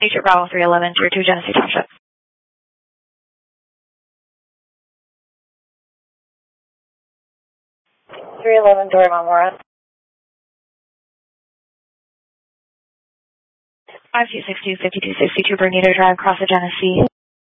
Agent Bravo 311, Tier 2, Genesee Township. 311, Dory Momora. 5262, 5262, Bernito Drive, Cross the Genesee.